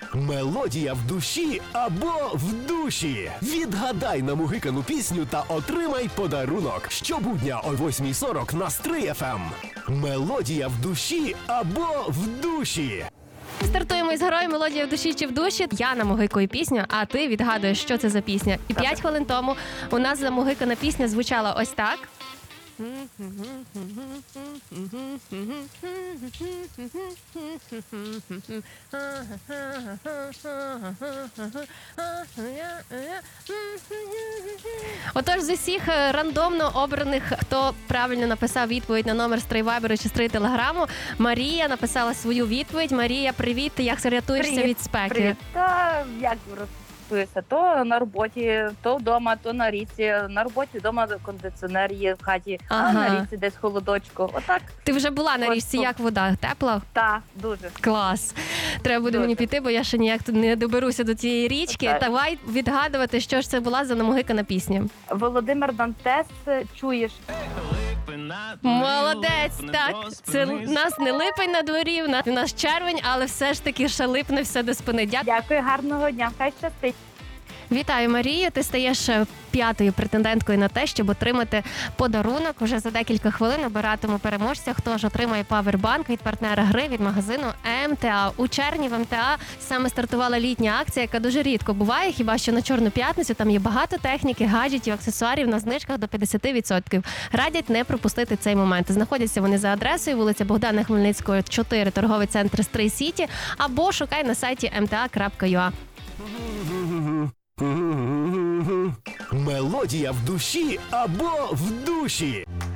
Мелодія в душі або в душі. Відгадай намугикану пісню та отримай подарунок. Щобудня о 8:40 на Стрий ФМ. Мелодія в душі або в душі. Стартуємо із героєм «Мелодія в душі чи в душі». Я намугикую пісню, а ти відгадуєш, що це за пісня. І 5 хвилин тому у нас замугикана пісня звучала ось так. Отож, з усіх рандомно обраних, хто правильно написав відповідь на номер Стрий Вайберу чи Стрий Телеграму, Марія написала свою відповідь. Марія, привіт, ти як рятуєшся від спеки? Привіт. Та як розписуєшся? То на роботі, то вдома, то на річці. На роботі вдома кондиціонер є в хаті, а на річці десь холодочку. Отак. Ти вже була на річці, як вода? Тепла? Так, дуже. Клас. Треба буде мені піти, бо я ще ніяк не доберуся до цієї річки. Так. Давай відгадувати, що ж це була за намугикана пісня. Володимир Дантес, чуєш? Молодець, так. Це у нас не липень на дворі, у нас червень, але все ж таки ще липне все до спини. Дякую, гарного дня, хай щастить. Вітаю, Марію. Ти стаєш 5-ю претенденткою на те, щоб отримати подарунок. Уже за декілька хвилин обиратиму переможця, хто ж отримає павербанк від партнера гри від магазину МТА. У червні в МТА саме стартувала літня акція, яка дуже рідко буває, хіба що на Чорну п'ятницю. Там є багато техніки, гаджетів, аксесуарів на знижках до 50%. Радять не пропустити цей момент. Знаходяться вони за адресою вулиця Богдана Хмельницького, 4, торговий центр Стрий Сіті, або шукай на сайті mta.ua. Мелодія в душі або в душі.